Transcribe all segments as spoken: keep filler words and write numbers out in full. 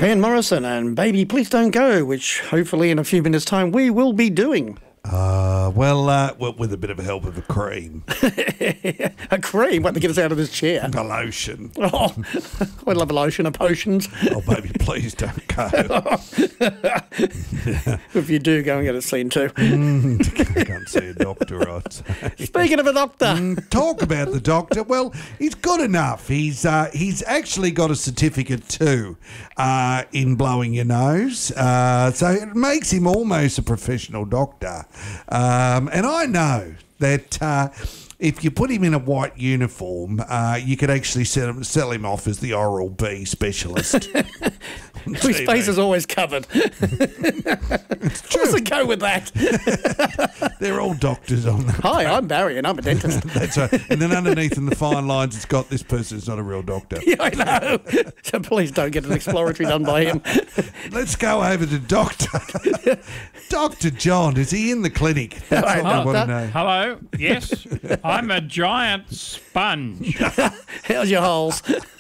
Van Morrison and Baby Please Don't Go, which hopefully in a few minutes' time we will be doing. Uh, well, uh, well, with a bit of help of a cream. A cream? What, to get us out of this chair? A lotion. Oh, I love a lotion of potions. Oh, baby, please don't go. If you do, go and get it seen too. Mm, I can't see a doctor, I'd say. Speaking of a doctor. Mm, talk about the doctor. Well, he's good enough. He's uh, he's actually got a certificate too uh, in blowing your nose. Uh, so it makes him almost a professional doctor. Um, and I know that uh, if you put him in a white uniform, uh, you could actually sell him, sell him off as the Oral-B specialist. His face is always covered. It's true. What's the go with that? They're all doctors on that. Hi, I'm Barry and I'm a dentist. That's right. And then underneath in the fine lines, it's got this person's not a real doctor. Yeah, I know. So please don't get an exploratory done by him. Let's go over to Doctor Doctor John. Is he in the clinic? That's Hello, what I want to Doctor. know. Hello. Yes, I'm a giant sponge. How's your holes?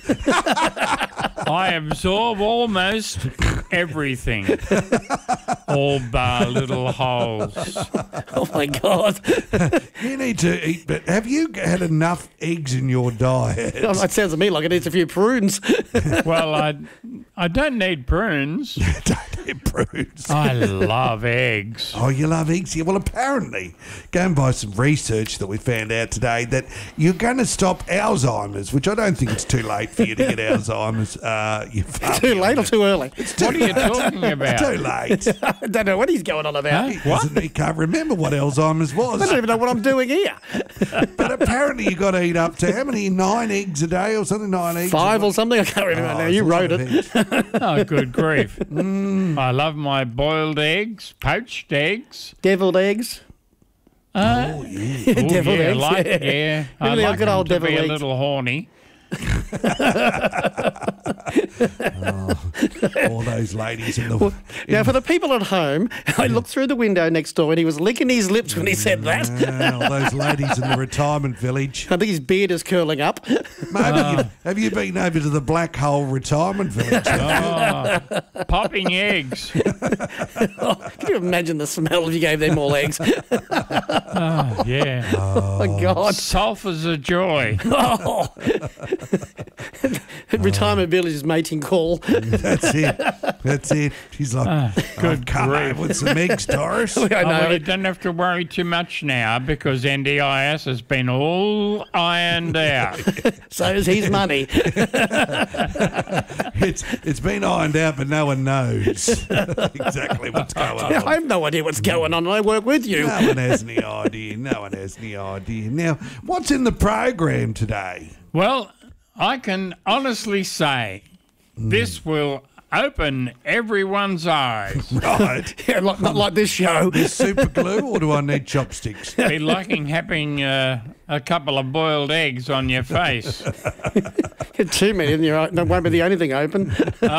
I absorb almost everything, all bar little holes. Oh my God. You need to eat, but have you had enough eggs in your diet? Oh, it sounds to me like it needs a few prunes. Well, I, I don't need prunes. Don't eat prunes. I love eggs. Oh, you love eggs? Yeah, well, apparently, going by some research that we found out today, that you're going to stop Alzheimer's, which I don't think it's too late for you to get Alzheimer's. Uh, you're far Too late or beyond too early? it. Too What are you late. talking It's about? too late. I don't know what he's going on about. Huh? He, What? doesn't- he can't remember what Alzheimer's I was. don't even know what I'm doing here. But apparently you got to eat up to how many? Nine eggs a day or something? Nine eggs? Five a or something? I can't remember Oh, now. it's You a lot wrote of it. eggs. Oh, good grief. I love my boiled eggs, poached eggs. Deviled eggs. Uh, Oh, yeah. oh, Deviled yeah, eggs, like, yeah. yeah. I Really like good them old to be deviled a eggs. little horny. All those ladies in the... Now, for the people at home, I looked through the window next door and he was licking his lips when he said that. Yeah, all those ladies in the retirement village. I think his beard is curling up. Maybe you, have you been over to the Black Hole retirement village? Oh, popping eggs. Can you imagine the smell if you gave them all eggs? Oh, yeah. Oh, my God. Sulphur's a joy. Oh. Retirement village's mating call. That's it. That's it. She's like, Ah, good I've come grief. over with some eggs, Doris. I Oh, know. well, you don't have to worry too much now because N D I S has been all ironed out. So is his money. It's It's been ironed out, but no one knows exactly what's going I on. have no idea what's going on and I work with you. No one has any idea. No one has any idea. Now, what's in the program today? Well, I can honestly say this will open everyone's eyes. Right. Yeah, like, not like this show. Is super glue or do I need chopsticks? Be liking having uh, a couple of boiled eggs on your face. Get too many and you're, that won't be the only thing open.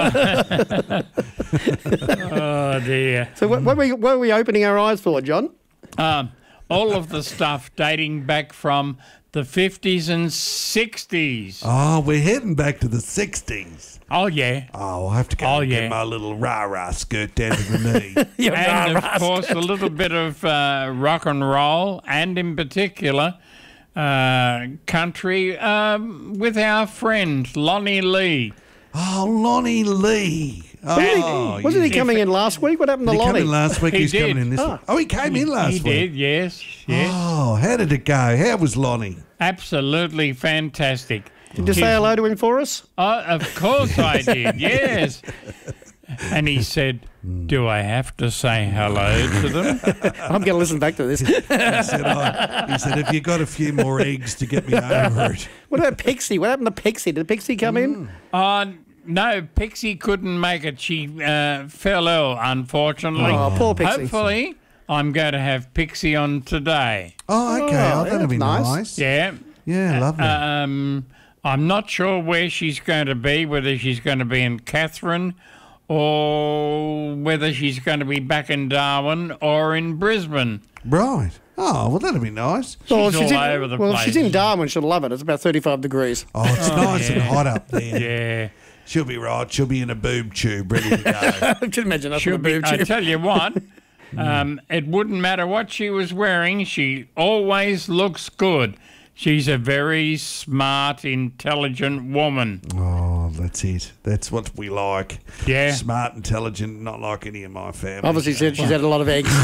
Oh, dear. So what, what, are we, what are we opening our eyes for, John? Um, all of the stuff dating back from the fifties and sixties. Oh, we're heading back to the sixties. Oh, yeah. Oh, I'll have to go Oh, and yeah. get my little rah-rah skirt down to the knee. You're And, rah-rah. of course, a little bit of uh, rock and roll, and in particular, uh, country um, with our friend Lonnie Lee. Oh, Lonnie Lee. Oh, Wasn't he yeah. coming in last week? What happened to Did he come Lonnie? in last week? He He's coming did. in this Ah. week. Oh, he came in last he week. did, yes, yes. Oh, how did it go? How was Lonnie? Absolutely fantastic. Did you say hello to him for us? Oh, of course I did, yes. And he said, do I have to say hello to them? I'm going to listen back to this. He said, oh, he said, have you got a few more eggs to get me over it? What about Pixie? What happened to Pixie? Did Pixie come in? Uh, no, Pixie couldn't make it. She uh, fell ill, unfortunately. Oh, poor Pixie. Hopefully, I'm going to have Pixie on today. Oh, okay. Oh, Oh, that'll that's be nice. nice. Yeah. Yeah, lovely. Um, I'm not sure where she's going to be, whether she's going to be in Catherine or whether she's going to be back in Darwin or in Brisbane. Right. Oh, well, that'll be nice. Well, She's she's all in, over the well, place. she's in Darwin. She'll love it. It's about thirty-five degrees. Oh, it's nice and yeah. hot up there. Yeah. She'll be right. She'll be in a boob tube, ready to go. I can imagine us She'll on a be, boob I tube. tell you what, um, it wouldn't matter what she was wearing. She always looks good. She's a very smart, intelligent woman. Oh, that's it. That's what we like. Yeah. Smart, intelligent, not like any of my family. Obviously said she's had a lot of eggs.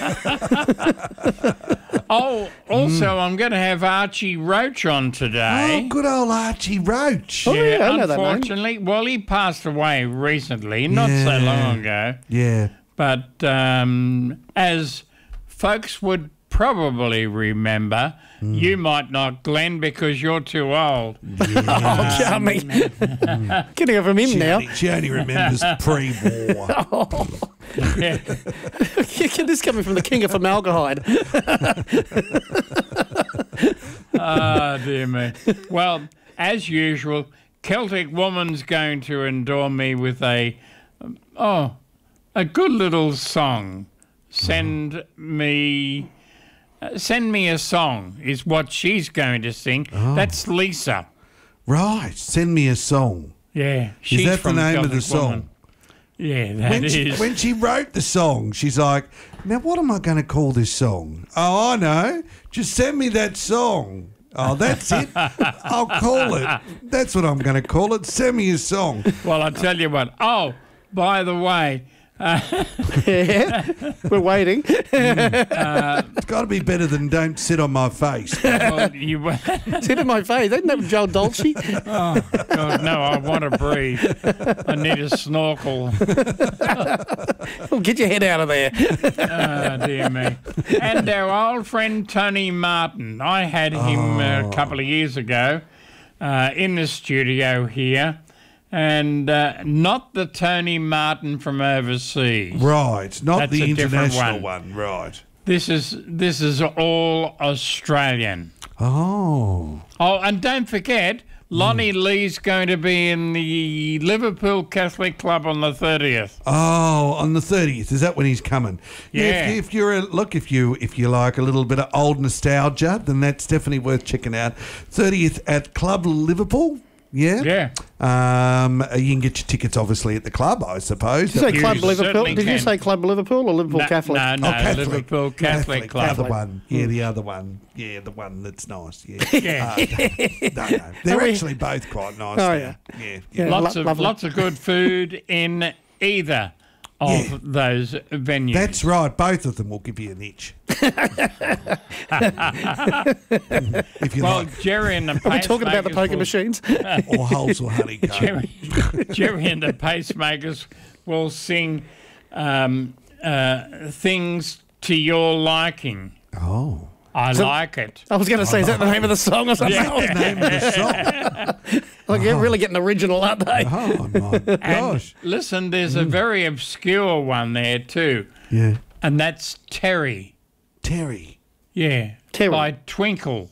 Oh, also, I'm going to have Archie Roach on today. Oh, good old Archie Roach. Oh, yeah, I know that name. unfortunately, well, he passed away recently, not so Yeah. long ago. Yeah. But um, as folks would probably remember, Hmm. you might not, Glenn, because you're too old. Oh, charming. Getting it from him She now. only, she only remembers pre-war. Yeah. This is coming from the king of formaldehyde. Oh, dear me. Well, as usual, Celtic Woman's going to adore me with a, um, oh, a good little song. Send me, uh, send me a song is what she's going to sing. That's Lisa. Right. Send me a song. Yeah, she's Is that the from name of Celtic the song? Woman. Yeah, that When is. she, when she wrote the song, she's like, now what am I going to call this song? Oh, I know. Just send me that song. Oh, that's it. I'll call it. That's what I'm going to call it. Send me a song. Well, I tell you what. Oh, by the way, Yeah, we're waiting. It's got to be better than don't sit on my face. well, you. Sit in my face. Isn't that Joe Dolce? Oh, God, no, I want to breathe. I need a snorkel. Oh, get your head out of there. Oh, dear me. And our old friend Tony Martin. I had him uh, a couple of years ago uh, in the studio here. And uh, not the Tony Martin from overseas. Right. Not That's the a different international one. one. Right. This is this is all Australian. Oh. Oh, and don't forget, Lonnie Lee's going to be in the Liverpool Catholic Club on the thirtieth. Oh, on the thirtieth. Is that when he's coming? Yeah. If, if you're a, look, if you if you like a little bit of old nostalgia, then that's definitely worth checking out. thirtieth at Club Liverpool. Yeah. Yeah. Um, you can get your tickets obviously at the club, I suppose. Did you say You Club Liverpool? certainly Did you can. say Club Liverpool or Liverpool No, Catholic? no, no, Oh, Catholic. Liverpool Catholic, The Club. other one. Yeah, the other one. Yeah, the one that's nice. Yeah. Yeah. no, no. They're Are we- actually both quite nice. Oh, there. yeah. Yeah. Yeah. Lots lo- of lovely. lots of good food in either of Yeah. those venues. That's right. Both of them will give you an itch. if you well, like. Jerry and the Are we talking about the Pacemakers poker will- machines? Or holes or honeycomb. Jerry, Jerry and the Pacemakers will sing um, uh, things to your liking. Oh. I like it. I was going to say, is that the name of the song or something? That's the name of the song. Like, you're really getting original, aren't they? Oh, my And gosh. listen, there's Mm. a very obscure one there too, Yeah. and that's Terry. Terry. Yeah, Terry. by Twinkle.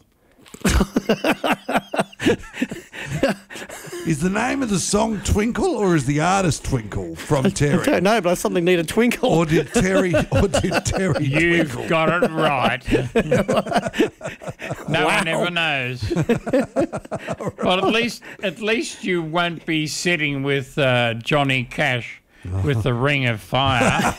Is the name of the song Twinkle or is the artist Twinkle from I Terry? don't know, but something need a twinkle. Or did Terry or did Terry You've Twinkle? got it right. No Wow. one ever knows. Well, at least at least you won't be sitting with uh, Johnny Cash with the Ring of Fire.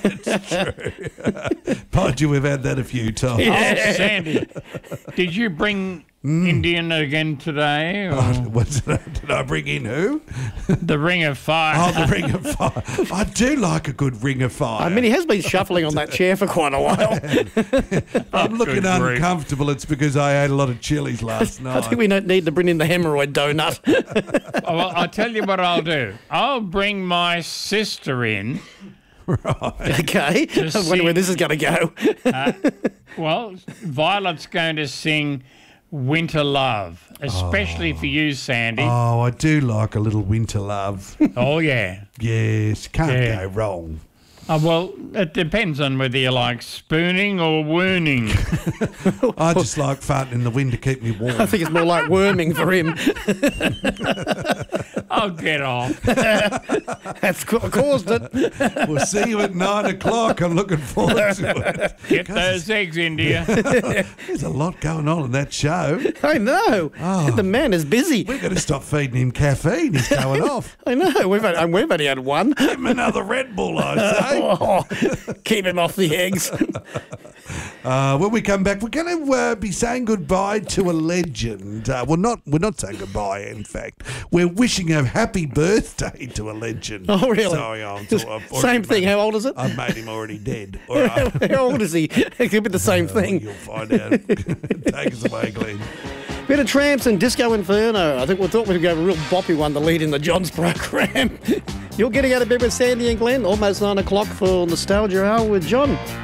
Mind you, we've had that a few times. Oh, Sandy, did you bring Mm. Indian again today? Or What's that? Did I bring in who? the Ring of Fire? Oh, the Ring of Fire. I do like a good Ring of Fire. I mean, he has been shuffling on that chair for quite a while. I'm looking Good grief. uncomfortable. It's because I ate a lot of chilies last I night. think we don't need to bring in the hemorrhoid donut. Oh, well, I'll tell you what I'll do. I'll bring my sister in. Okay. I Just wonder where see- this is going to go. Well, Violet's going to sing Winter Love, especially for you, Sandy. Oh, I do like a little winter love. Oh, yeah. Yes, can't Yeah. go wrong. Oh, well, it depends on whether you like spooning or wooning. I just like farting in the wind to keep me warm. I think it's more like worming for him. Oh, get off. That's what caused it. We'll see you at nine o'clock. I'm looking forward to it. Get those eggs into you. There's a lot going on in that show. I know. Oh. The man is busy. We're going to stop feeding him caffeine. He's going off. I know. We've only, we've only had one. Give him another Red Bull, I say. Oh, keep him off the eggs. Uh, when we come back, we're going to uh, be saying goodbye to a legend. Uh, well, not we're not saying goodbye. In fact, we're wishing a happy birthday to a legend. Oh, really? Sorry, I'm I've already Same thing. made- How old is it? I've made him already dead. All right. How old is he? It could be the same thing. You'll find out. Take us away, Glenn. Bit of Tramps and Disco Inferno. I think we thought we'd go a real boppy one to lead in the Johns program. You're getting out of bed with Sandy and Glenn. Almost nine o'clock for Nostalgia Hour with John.